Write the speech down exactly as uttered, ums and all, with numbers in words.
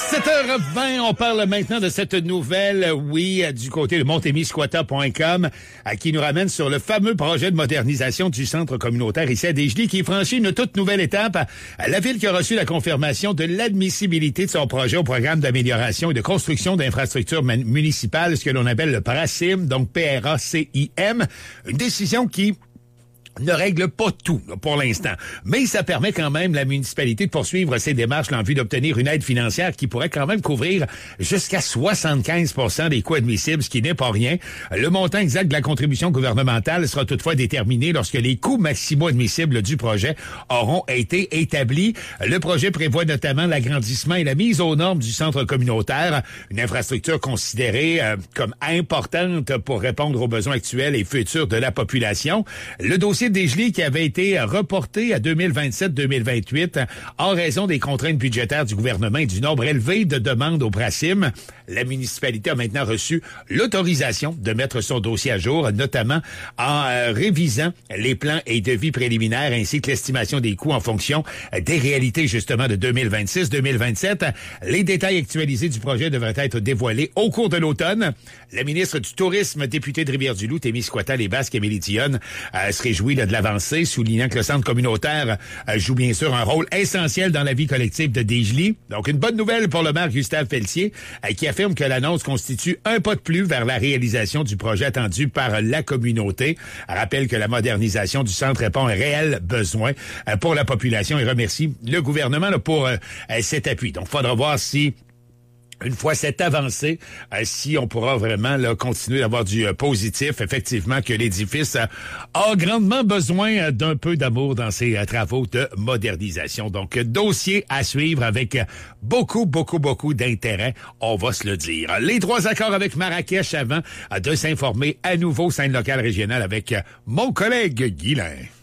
sept heures vingt, on parle maintenant de cette nouvelle, oui, du côté de Montémiscouata point com, qui nous ramène sur le fameux projet de modernisation du centre communautaire ici à Desjolies, qui franchit une toute nouvelle étape. La ville qui a reçu la confirmation de l'admissibilité de son projet au programme d'amélioration et de construction d'infrastructures municipales, ce que l'on appelle le PRACIM, donc P R A C I M. Une décision qui ne règle pas tout là, pour l'instant, mais ça permet quand même la municipalité de poursuivre ses démarches là, en vue d'obtenir une aide financière qui pourrait quand même couvrir jusqu'à soixante-quinze pour cent des coûts admissibles, ce qui n'est pas rien. Le montant exact de la contribution gouvernementale sera toutefois déterminé lorsque les coûts maximaux admissibles du projet auront été établis. Le projet prévoit notamment l'agrandissement et la mise aux normes du centre communautaire, une infrastructure considérée euh, comme importante pour répondre aux besoins actuels et futurs de la population. Le dossier de Desjolies qui avait été reporté à deux mille vingt-sept deux mille vingt-huit en raison des contraintes budgétaires du gouvernement et du nombre élevé de demandes au PRACIM. La municipalité a maintenant reçu l'autorisation de mettre son dossier à jour, notamment en euh, révisant les plans et devis préliminaires ainsi que l'estimation des coûts en fonction des réalités justement de deux mille vingt-six deux mille vingt-sept. Les détails actualisés du projet devraient être dévoilés au cours de l'automne. La ministre du Tourisme, députée de Rivière-du-Loup, Témiscouata-les-Basques, Émilie Dionne, euh, se réjouit de l'avancée, soulignant que le centre communautaire euh, joue bien sûr un rôle essentiel dans la vie collective de Desjolies. Donc, une bonne nouvelle pour le maire Gustave Pelletier, euh, qui affirme que l'annonce constitue un pas de plus vers la réalisation du projet attendu par la communauté. Elle rappelle que la modernisation du centre répond à un réel besoin euh, pour la population et remercie le gouvernement là, pour euh, cet appui. Donc, il faudra voir si une fois cette avancée, euh, si on pourra vraiment là, continuer d'avoir du euh, positif, effectivement que l'édifice euh, a grandement besoin euh, d'un peu d'amour dans ses euh, travaux de modernisation. Donc, euh, dossier à suivre avec euh, beaucoup, beaucoup, beaucoup d'intérêt, on va se le dire. Les trois accords avec Marrakech avant euh, de s'informer à nouveau scène locale régionale avec euh, mon collègue Guylain.